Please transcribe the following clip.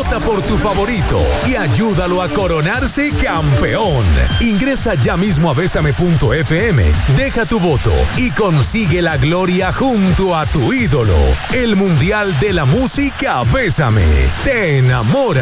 Vota por tu favorito y ayúdalo a coronarse campeón. Ingresa ya mismo a Bésame.fm, deja tu voto y consigue la gloria junto a tu ídolo. El Mundial de la Música Bésame te enamora.